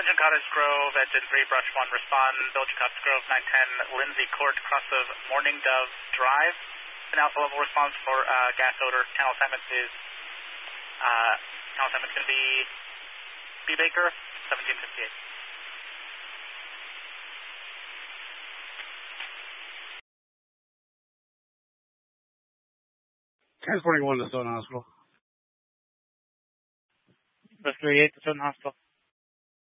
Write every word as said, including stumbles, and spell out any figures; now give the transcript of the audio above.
Belgian Cottage Grove, engine three, brush one, respond. Belgian Cottage Grove, nine ten, Lindsay Court, cross of Morning Dove Drive. And alpha level response for uh, gas odor. Channel assignment is, uh, channel assignment is going to be B. Baker, seventeen fifty-eight. Transporting one to Stone Hospital. Bus thirty-eight to Stone Hospital.